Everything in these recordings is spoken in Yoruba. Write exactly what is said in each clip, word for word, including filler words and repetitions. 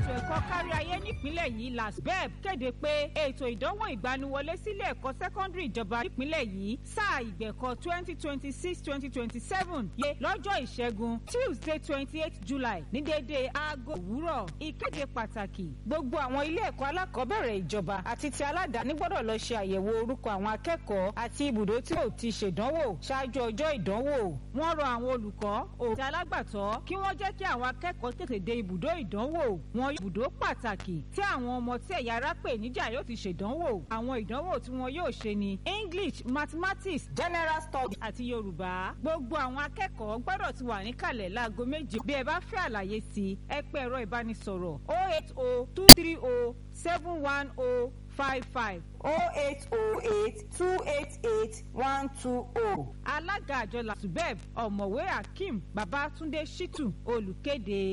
ètò ẹ̀kọ́ kárí ayé nípínlẹ̀ yìí lasbeb kéde pé ètò ìdánwò ìgbaniwọlé sílé ẹ̀kọ́ sẹ́kọ́ndírì ìjọba nípínlẹ̀ yìí sáà ìgbẹ̀kọ́ twenty twenty six twenty twenty seven yé lọ́jọ́ ìṣẹ́gun tuesday twenty eight july ní déédéé aago òwúrọ̀. ìkéde pàtàkì gbogbo àwọn ilé ẹ̀kọ́ alákọ̀ọ́bẹ̀rẹ̀ ìjọba àti ti aládàáni gbọ́dọ̀ lọ ṣe àyẹ̀wò orúkọ àwọn akẹ́kọ̀ọ́ àti ibùdó tí ò ti ṣèdánwò ṣáájú ọjọ́ ìdánwò. wọ́n rọ àwọn olùkọ́ òtí alágbàtọ́ kí wọ́n jẹ́ kí àwọn akẹ́kọ̀ọ́ tètè dé ibùdó ìdánwò. wọn ibùdó pàtàkì tí àwọn ọmọ tí ẹ̀yà ara pè níjà yóò ti ṣèdánwò. àwọn ìdánwò tí wọn yóò ṣe ni english mathematics general studies àti yorùbá. gbogbo àwọn akẹ́kọ̀ọ́ gbọ́dọ̀ ti wà níkàlẹ̀ láago méje. bí ẹ bá fẹ́ àlàyé sí ẹ pé ẹ̀rọ ìbánisọ̀rọ̀ o eight o two three o seven one o five five o eight o eight two eight eight one two o. alága àjọ lasubeb ọ̀mọ̀wé akeem babatunde shitu olùkéde.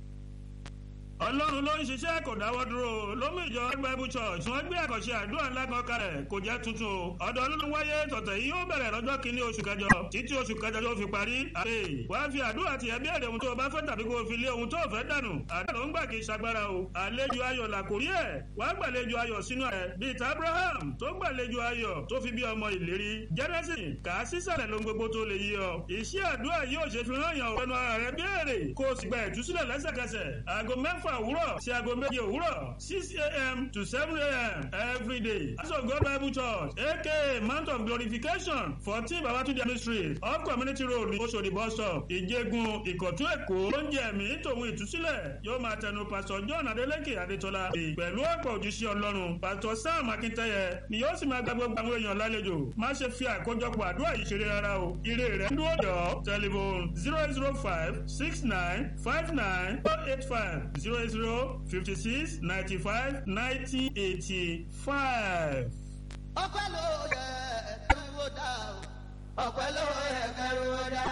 ọlọ́run ló ń ṣiṣẹ́ kò dáwọ́ dúró lómú ìjọ bible church wọ́n gbé àkànṣe àdúrà ńlá kan kalẹ̀ kò jẹ́ tuntun o ọdọọdún ló wáyé tọ̀tẹ̀ yìí yóò bẹ̀rẹ̀ lọ́jọ́ kínní oṣù kẹjọ títí oṣù kẹjọ yóò fi parí. àlè wàá fi àdúrà tiẹ̀ bí èdè ohun tó o bá fẹ́ tàbí kó o fi lé ohun tó o fẹ́ dànù àdúrà ń gbà kí ṣagbára o àlejò ayọ̀ làkórí ẹ̀ wàá gbàlejò ayọ̀ sínú ẹ̀ bíi ti abraham tó gbàlejò ayọ̀ tó fi bí ọmọ ìlérí jẹ́rẹ́sì kà á sísàlẹ̀ lóhun gbogbo tó lè yí ọ. iṣẹ́ àdúrà yóò ṣe fi rán yàn ọ̀rẹ́nu ara rẹ béèrè kó o sì gba ìtúsílẹ̀ lẹ́sẹ̀kẹsẹ̀ aago mẹ́fà òwúrọ̀ sí aago méje òwúrọ̀ six a.m. to seven a.m. every day. House of God Bible Church aka Mount of Glorification fourteen Babatunde Street off Community Road ní Oṣòdì bus stop Ìjẹ̀gùn Ìkọ̀tún Èkó. oúnjẹ ẹ̀mí tòun ìtúsílẹ̀ yóò máa tẹnu Pastor John Adeleke Adétọ́lá pẹ̀lú ọ̀pọ̀ òjíṣẹ́ Ọlọ́run Pastor Sam Akíntayẹ ni yóò sì máa gba gbogbo àwọn èèyàn lálejò. má ṣe fi àkójọpọ̀ àdúrà yìí ṣeré rárá o ire rẹ̀ ń dúró dọ̀ telephone zero eight zero five six nine five nine four eight five zero eight zero fifty-six ninety-five ninety eighty-five. ọpẹ́ ló yẹ kẹ́rù dá ọpẹ́ ló yẹ kẹ́rù dá.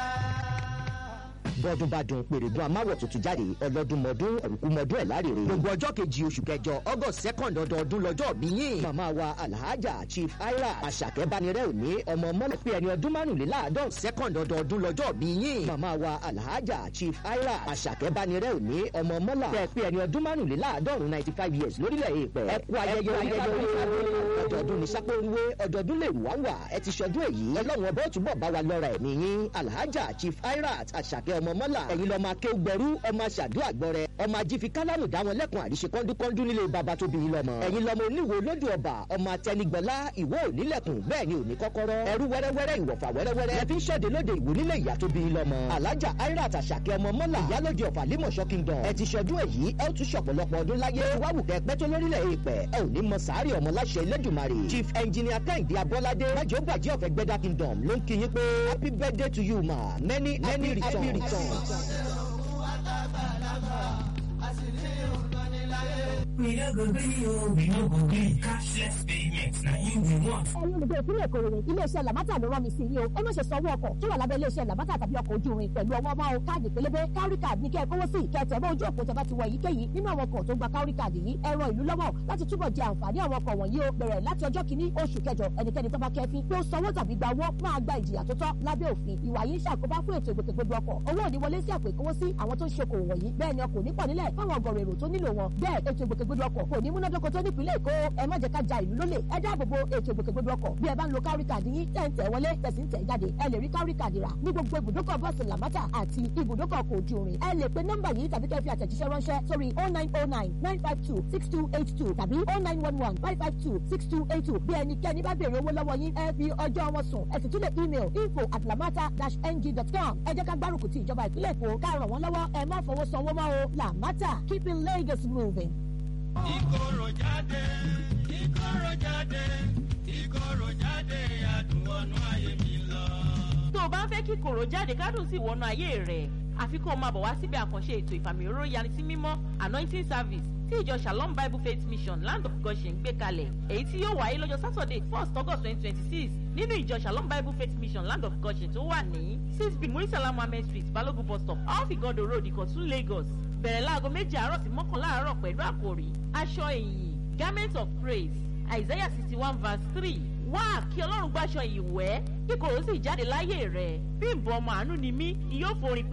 bọ́dún bá dùn pèrègùn amáwọ̀ tuntun jáde ọlọ́dúnmọ́dún ọ̀rùnkúmọ́dún ẹ̀ lárèrè. gbogbo ọjọ́ kejì oṣù kẹjọ august second ọdọọdún lọ́jọ́ bí yín. màmá wa alhaja chief aira àṣàkẹ́ banirẹ́ òní ọmọ mọ́lẹ̀ pé ẹni ọdún márùnléláàádọ́rùn second ọdọọdún lọ́jọ́ bí yín. màmá wa alhaja chief aira àṣàkẹ́ banirẹ́ òní ọmọ mọ́là pé pé ẹni ọdún márùnléláàádọ́rùn ninety five years lórílẹ̀ èèpẹ̀. ẹ kú ayẹyẹ ayẹyẹ ọdọọdún ní sápóńwé ọdọọdún lè wá wà ẹ ti ṣọdún èyí ọlọ́run ọbọ̀ túbọ̀ bá wa lọ́ra ẹ̀mí yín alhaja chief aira àṣàkẹ́ ọmọ mọ́là ẹ̀yin lọ́ọ́ máa ké gbẹrú ọmọ aṣàdúrà gbọ́rẹ́ ọmọ ajífi kálámù dáwọn lẹ́kùn àríṣe kọ́ńdúkọ́ńdú nílé baba tó bí yín lọ́mọ ẹ̀yin lọ́mọ oníwo lódù ọba ọmọ atẹnigbọ́lá ìwọ onílẹ̀kùn bẹ́ẹ̀ ni òní kọ́kọ́rọ́ ẹrú wẹ́rẹ́wẹ́rẹ́ ìwọ̀fà wẹ́rẹ́wẹ́rẹ́ ẹbí ń ṣẹ̀dẹ̀ lóde ìwò nílé ìyá tó bí yín lọ́mọ alájà airat àṣàkẹ́ ọmọ mọ́là ìyálóde ọ̀fà límọ̀ṣọ́ kingdom ẹ ti ṣọdún èyí ẹ ó tún ṣọ̀pọ̀lọpọ̀ ọdún láyé wáwùkẹ́ pẹ́ tó lórílẹ̀ èèpẹ̀ ẹ ò ní mọ sàárì ọmọ láṣẹ Elédùmarè chief engineer kẹ́hìndé abọ́ládé májò gbàjẹ́ ọ̀fẹ́ gbẹ́dá kingdom ló ń kí yín pé happy birthday to you ma many many returns. We no go gree o, we no go gree. Cashless payments na you we want. ẹ̀yin olùgbé ìpínlẹ̀ Ìkòròdú iléeṣẹ́ làbátà ló rán mi sí yín o ẹ má ṣe sanwó ọkọ̀ tó wà lábẹ́ iléeṣẹ́ làbátà tàbí ọkọ̀ ojú irin pẹ̀lú ọwọ́ máa o káàdì pélébé kárí káàdì ní kẹ́ ẹ kówó sí kẹtẹ̀ mọ́ ojú òpó tẹ́ bá ti wọ èyíkéyìí nínú àwọn ọkọ̀ tó gba kárí káàdì yìí ẹ ran ìlú lọ́wọ́ láti túbọ̀ jẹ àǹfààní àwọn ọkọ̀ wọ̀nyí o bẹ̀rẹ̀ láti ọjọ́ kìíní oṣù kẹjọ ẹnikẹ́ni tó bá kẹ́fín tó sanwó tàbí gba owó máa gba ìjìyà tó tọ́ lábẹ́ òfin ìwà yìí ń ṣàkóbá fún ètò ìgbòkègbodò ọkọ̀ owó òní wọlé sí àpò ìkówósí àwọn tó ń ṣokòwò wọ̀nyí bẹ́ẹ̀ ni ọkọ̀ nípọ̀ nílẹ̀ fáwọn ọgọ̀rọ̀ èrò tó nílò wọn bẹ́ẹ̀ ètò ìgbòkègbodò ọkọ̀ kò ní múnádóko tó nípìnlẹ̀ Èkó ẹ má jẹ́ ká ja ìlú lólè ẹ dáàbòbo ètò ìgbòkègbodò ọkọ̀ bí ẹ bá ń lo kárí káàdì yín tẹ̀ ń tẹ̀ wọlé tẹ̀sí ń tẹ̀ jáde ẹ lè rí kárí káàdì rà ní gbogbo ibùdókọ̀ bọ́ọ̀sì làmátà àti ibùdókọ̀ ọkọ̀ ojú irin ẹ lè pe nọ́mbà yìí tàbí kẹ́ fi àtẹ̀jíṣẹ́ ránṣẹ́ sórí oh nine oh nine nine five two six two eight two tàbí oh nine one one five five two six two eight two bí ẹnikẹ́ni bá béèrè owó lọ́wọ́ yín ẹ fi ọjọ́ wọn sùn ẹ sì tún lè email info at lamata dash ng dot com ẹ jẹ́ ká gbárùkù ti ìjọba ìpínlẹ̀ Èkó ká ràn wọ́n lọ́wọ́ ẹ má fọwọ́ sanwó mọ́ o Lamata keeping Lagos moving. ìkorò jáde ìkorò jáde ìkorò jáde adùn ọ̀nà ayé mi lọ. tó o bá ń fẹ́ kí kòrò jáde kádùn sí ìwọ̀nà ayé rẹ̀ àfi kó o máa bọ̀ wá síbi àkànṣe ètò ìfàmì òróró yanisí mímọ́ anointing service tí ìjọ Shalom Bible Faith Mission Land of Goshen ń gbé kalẹ̀ èyí tí yóò wáyé lọ́jọ́ Saturday first August twenty twenty six nínú ìjọ Shalom Bible Faith Mission Land of Goshen tó wà ní six b Murisala Mohammed Street Balogun bus stop off Igodo Road Ìkọ̀tún Lagos bẹ̀rẹ̀ láago méje àárọ̀ sí mọ́kànlá àárọ̀ pẹ̀lú àkòrí aṣọ ìyìn garment of praise Isaiah sixty one verse three wá kí Ọlọ́run gbàṣọ ìwẹ́ kíkorò sì jáde láyé rẹ̀ bí ìbọn ọmọ àánú ni mí ni yóò forin